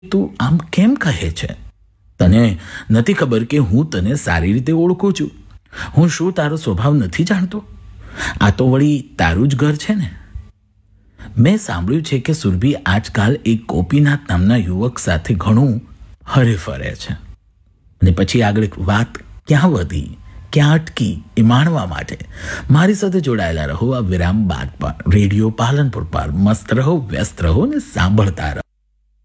તું આમ કેમ કહે છે? તને નથી ખબર કે હું તને સારી રીતે ઓળખું છું? હું શું તારો સ્વભાવ નથી જાણતો? આ તો વળી તારું જ ઘર છે ને. મેં સાંભળ્યું છે કે સુરભી આજકાલ એક ગોપીનાથ નામના યુવક સાથે ઘણું હરે ફરે છે. અને પછી આગળ વાત ક્યાં વધી, ક્યાં અટકી એ માણવા માટે મારી સાથે જોડાયેલા રહો. આ વિરામ બાદ પણ રેડિયો પાલનપુર પર મસ્ત રહો, વ્યસ્ત રહો ને સાંભળતા રહો.